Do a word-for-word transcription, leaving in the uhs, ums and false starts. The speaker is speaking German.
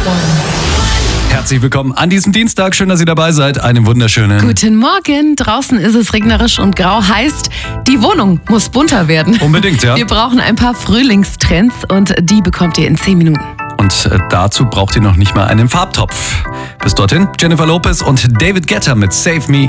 Herzlich willkommen an diesem Dienstag. Schön, dass ihr dabei seid. Einen wunderschönen. Guten Morgen. Draußen ist es regnerisch und grau. Heißt, die Wohnung muss bunter werden. Unbedingt, ja. Wir brauchen ein paar Frühlingstrends und die bekommt ihr in zehn Minuten. Und äh, dazu braucht ihr noch nicht mal einen Farbtopf. Bis dorthin Jennifer Lopez und David Guetta mit Save Me.